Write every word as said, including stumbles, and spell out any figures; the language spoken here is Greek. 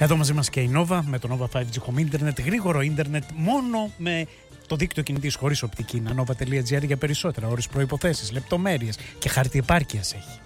Εδώ μαζί μας και η Nova με το Nova φάιβ τζι Home Internet, γρήγορο ίντερνετ μόνο με το δίκτυο κινητής χωρίς οπτική. nova τελεία gr για περισσότερα, όρους, προϋποθέσεις, λεπτομέρειες και χάρτη επάρκειας έχει.